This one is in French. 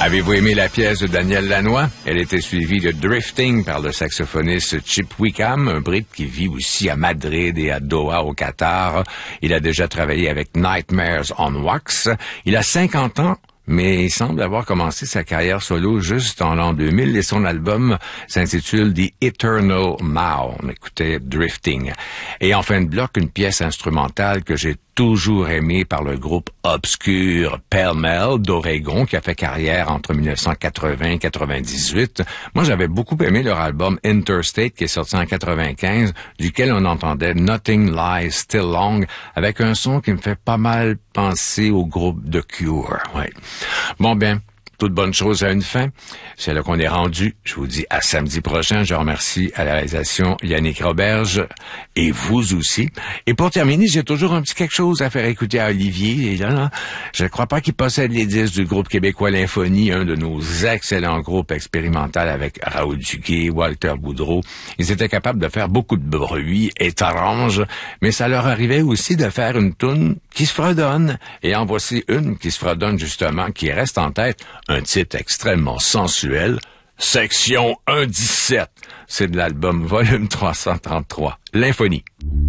Avez-vous aimé la pièce de Daniel Lanois? Elle était suivie de Drifting par le saxophoniste Chip Wickham, un Brit qui vit aussi à Madrid et à Doha au Qatar. Il a déjà travaillé avec Nightmares on Wax. Il a 50 ans. Mais il semble avoir commencé sa carrière solo juste en l'an 2000 et son album s'intitule The Eternal Now. On écoutait Drifting. Et en fin de bloc, une pièce instrumentale que j'ai toujours aimée par le groupe obscur Pell Mell d'Oregon qui a fait carrière entre 1980 et 1998. Moi, j'avais beaucoup aimé leur album Interstate qui est sorti en 1995, duquel on entendait Nothing Lies Still Long avec un son qui me fait pas mal penser au groupe The Cure. Ouais. Bon ben, toute bonne chose a une fin. C'est là qu'on est rendu. Je vous dis à samedi prochain. Je remercie à la réalisation Yannick Roberge et vous aussi. Et pour terminer, j'ai toujours un petit quelque chose à faire écouter à Olivier. Et là, je ne crois pas qu'il possède les disques du groupe québécois L'Infonie, un de nos excellents groupes expérimentaux avec Raoul Duguay, Walter Boudreau. Ils étaient capables de faire beaucoup de bruit étrange, mais ça leur arrivait aussi de faire une toune qui se fredonne. Et en voici une qui se fredonne justement, qui reste en tête. Un titre extrêmement sensuel, Section 117. C'est de l'album Volume 333, L'Infonie.